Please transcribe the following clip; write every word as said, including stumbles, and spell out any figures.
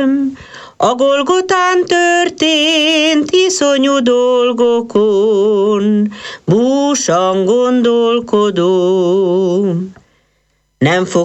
A Golgotán történt iszonyú dolgokon, búsan gondolkodom. Nem fog